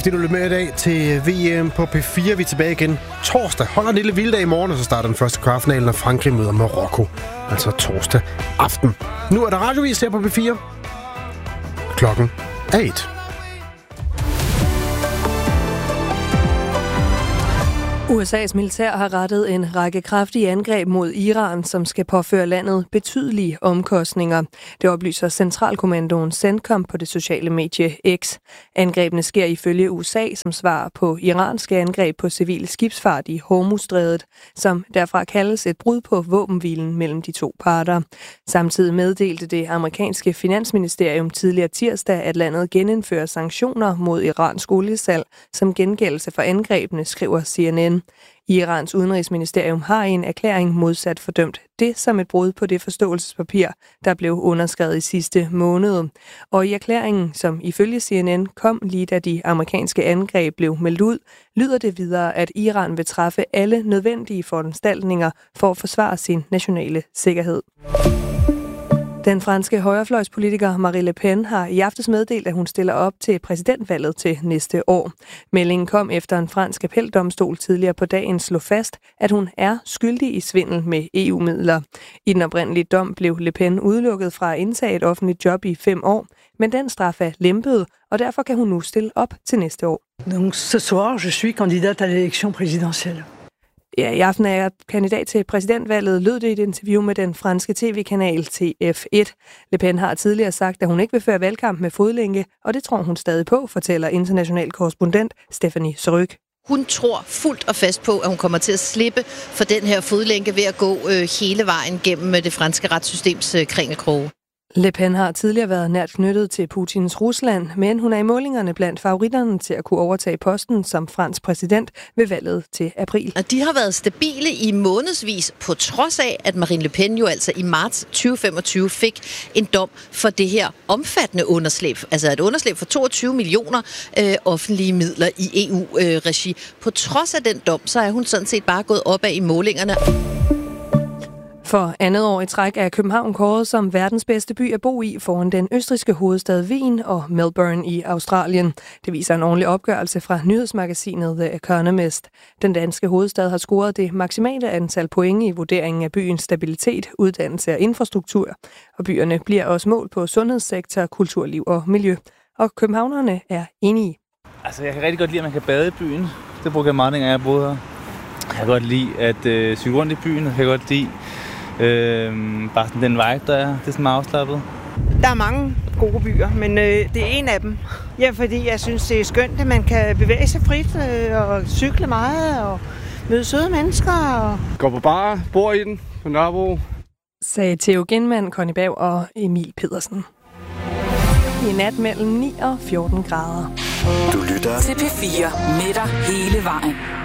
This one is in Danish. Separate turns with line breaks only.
fordi du lytter med i dag til VM på P4. Vi er tilbage igen torsdag. Holder en lille vilddag i morgen, og så starter den første kvartfinale, når Frankrig møder Marokko. Altså torsdag aften. Nu er der radiovis her på P4. Klokken er 1.
USA's militær har rettet en række kraftige angreb mod Iran, som skal påføre landet betydelige omkostninger. Det oplyser Centralkommandoen CENTCOM på det sociale medie X. Angrebene sker ifølge USA som svar på iranske angreb på civil skibsfart i Hormuzstrædet, som derfra kaldes et brud på våbenhvilen mellem de to parter. Samtidig meddelte det amerikanske finansministerium tidligere tirsdag, at landet genindfører sanktioner mod iransk oliesalg som gengældelse for angrebene, skriver CNN. Irans udenrigsministerium har i en erklæring modsat fordømt det som et brud på det forståelsespapir, der blev underskrevet i sidste måned. Og i erklæringen, som ifølge CNN kom lige da de amerikanske angreb blev meldt ud, lyder det videre, at Iran vil træffe alle nødvendige foranstaltninger for at forsvare sin nationale sikkerhed. Den franske højrefløjspolitiker Marine Le Pen har i aftes meddelt, at hun stiller op til præsidentvalget til næste år. Meldingen kom efter en fransk appeldomstol tidligere på dagen slog fast, at hun er skyldig i svindel med EU-midler. I den oprindelige dom blev Le Pen udelukket fra at indtage et offentligt job i 5 år, men den straf er lempet, og derfor kan hun nu stille op til næste år.
Donc ce soir, je suis candidate à l'élection présidentielle.
Ja, i aften er jeg kandidat til præsidentvalget, lød det i et interview med den franske tv-kanal TF1. Le Pen har tidligere sagt, at hun ikke vil føre valgkamp med fodlænke, og det tror hun stadig på, fortæller international korrespondent Stephanie Srøk.
Hun tror fuldt og fast på, at hun kommer til at slippe for den her fodlænke ved at gå hele vejen gennem det franske retssystems kringelkroge.
Le Pen har tidligere været nært knyttet til Putins Rusland, men hun er i målingerne blandt favoritterne til at kunne overtage posten som fransk præsident ved valget til april.
Og de har været stabile i månedsvis, på trods af, at Marine Le Pen jo altså i marts 2025 fik en dom for det her omfattende underslæb. Altså et underslæb for 22 millioner offentlige midler i EU-regi. På trods af den dom, så er hun sådan set bare gået opad i målingerne.
For andet år i træk er København kåret som verdens bedste by at bo i foran den østrigske hovedstad Wien og Melbourne i Australien. Det viser en ordentlig opgørelse fra nyhedsmagasinet The Economist. Den danske hovedstad har scoret det maksimale antal point i vurderingen af byens stabilitet, uddannelse og infrastruktur. Og byerne bliver også målt på sundhedssektor, kulturliv og miljø. Og københavnerne er enige.
Altså, jeg kan rigtig godt lide, at man kan bade i byen. Det bruger jeg meget, når jeg boede her. Jeg kan godt lide at cykle rundt i byen. Jeg kan godt lide bare sådan den vibe, der er. Det er sådan meget afslappet.
Der er mange gode byer, men det er en af dem. Ja, fordi jeg synes, det er skønt, at man kan bevæge sig frit og cykle meget og møde søde mennesker. Og
går på bar, bor i den på Nørrebro.
Sagde Theo Genmann, Conny Bav og Emil Pedersen. I nat mellem 9 og 14 grader.
Du lytter til P4 med dig hele vejen.